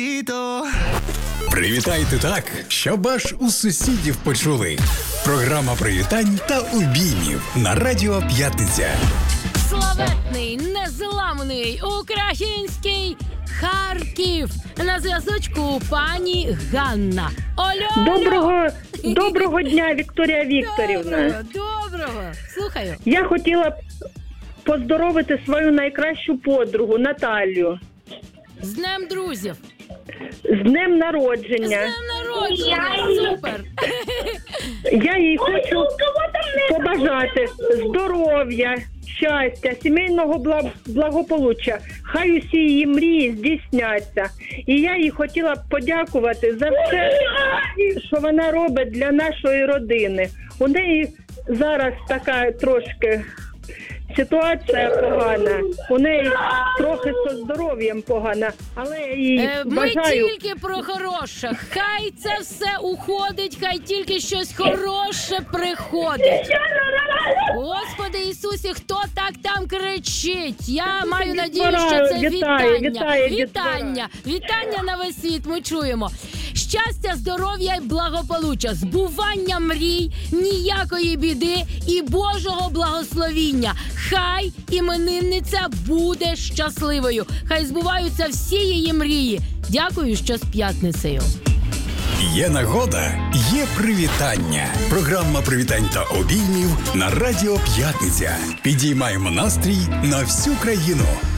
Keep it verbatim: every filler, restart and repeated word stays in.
Привітайте так, щоб аж у сусідів почули. Програма привітань та обіймів на Радіо П'ятниця. Славетний, незламний, український Харків. На зв'язочку пані Ганна. Алло, Доброго, доброго дня, Вікторія Вікторівна. Доброго, доброго. Слухаю. Я хотіла б поздоровити свою найкращу подругу Наталію. З Днем друзів. З днем З народження. Днем народження. Супер. Я їй хочу побажати здоров'я, щастя, сімейного бла- благополуччя. Хай усі її мрії здійсняться. І я їй хотіла б подякувати за все, що вона робить для нашої родини. У неї зараз така трошки ситуація погана. У неї трохи зі здоров'ям погана, але я їй Е, Ми бажаю... тільки про хороше. Хай це все уходить, хай тільки щось хороше приходить. Господи Ісусі, хто так там кричить? Я маю надію, що це Вітаю, вітання. вітаю, Вітання. Вітання на весь світ ми чуємо. Щастя, здоров'я і благополуччя, збування мрій, ніякої біди і Божого благословіння. Хай іменинниця буде щасливою. Хай збуваються всі її мрії. Дякую, що з п'ятницею. Є нагода, є привітання. Програма привітань та обіймів на Радіо П'ятниця. Підіймаємо настрій на всю країну.